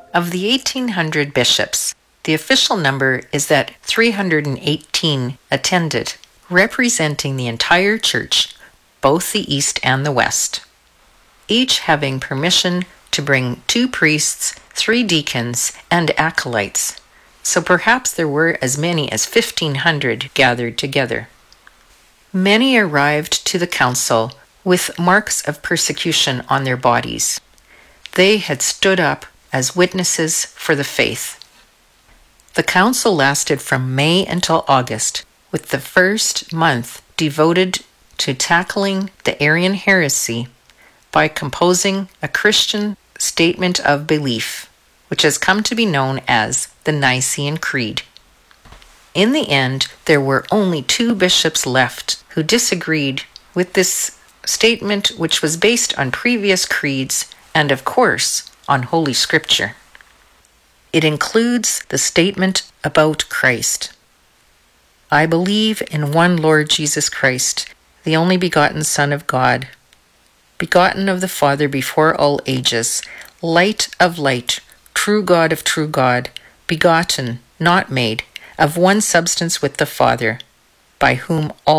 Of the 1,800 bishops, the official number is that 318 attended, representing the entire church, both the East and the West, each having permission to bring 2 priests, 3 deacons, and acolytes, so perhaps there were as many as 1,500 gathered together. Many arrived to the council with marks of persecution on their bodies. They had stood up as witnesses for the faith. The council lasted from May until August, with the first month devoted to tackling the Arian heresy by composing a Christian statement of belief, which has come to be known as the Nicene Creed. In the end, there were only 2 bishops left who disagreed with this statement, which was based on previous creeds and, of course, on Holy Scripture. It includes the statement about Christ. I believe in one Lord Jesus Christ, the only begotten Son of God, begotten of the Father before all ages, light of light, true God of true God, begotten, not made, of one substance with the Father, by whom all